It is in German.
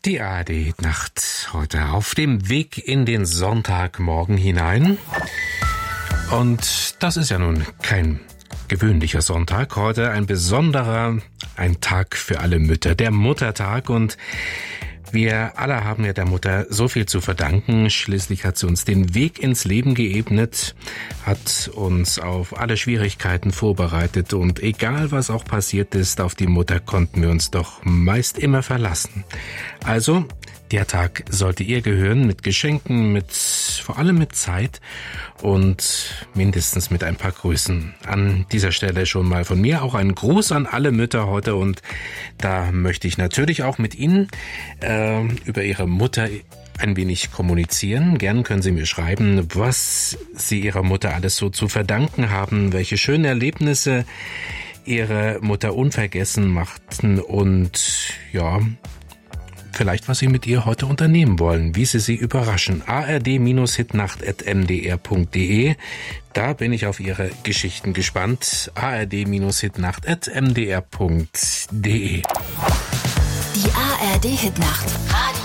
Die ARD-Nacht heute auf dem Weg in den Sonntagmorgen hinein. Und das ist ja nun kein gewöhnlicher Sonntag. Heute ein besonderer, ein Tag für alle Mütter, der Muttertag. Und wir alle haben ja der Mutter so viel zu verdanken. Schließlich hat sie uns den Weg ins Leben geebnet, hat uns auf alle Schwierigkeiten vorbereitet und egal was auch passiert ist, auf die Mutter konnten wir uns doch meist immer verlassen. Also, der Tag sollte ihr gehören, mit Geschenken, vor allem mit Zeit und mindestens mit ein paar Grüßen. An dieser Stelle schon mal von mir auch einen Gruß an alle Mütter heute und da möchte ich natürlich auch mit Ihnen über Ihre Mutter ein wenig kommunizieren. Gern können Sie mir schreiben, was Sie Ihrer Mutter alles so zu verdanken haben, welche schönen Erlebnisse Ihre Mutter unvergessen machten und ja, vielleicht, was Sie mit ihr heute unternehmen wollen, wie Sie überraschen. ard-hitnacht@mdr.de. Da bin ich auf Ihre Geschichten gespannt. ard-hitnacht@mdr.de. Die ARD Hitnacht.